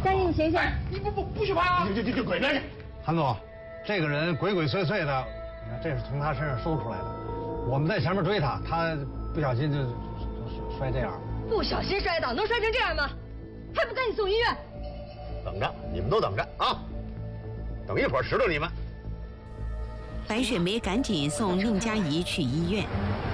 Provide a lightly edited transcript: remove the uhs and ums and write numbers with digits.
赶紧醒醒！ 你不许爬啊！就滚那去！ 韩总，这个人鬼鬼祟祟的，你看这是从他身上搜出来的。我们在前面追他，他不小心就摔这样。 不小心摔倒，能摔成这样吗？还不赶紧送医院？ 等着，你们都等着啊！等一会儿拾掇你们。 白雪梅赶紧送宁佳怡去医院。